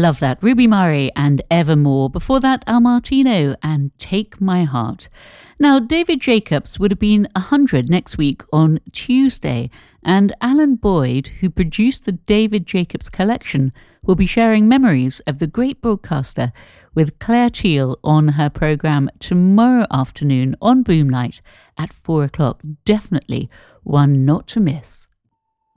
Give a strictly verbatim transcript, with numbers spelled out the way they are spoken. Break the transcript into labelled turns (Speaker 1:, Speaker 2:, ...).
Speaker 1: Love that. Ruby Murray and Evermore. Before that, Al Martino and Take My Heart. Now, David Jacobs would have been one hundred next week on Tuesday, and Alan Boyd, who produced the David Jacobs collection, will be sharing memories of the great broadcaster with Claire Teal on her programme tomorrow afternoon on Boomlight at four o'clock. Definitely one not to miss.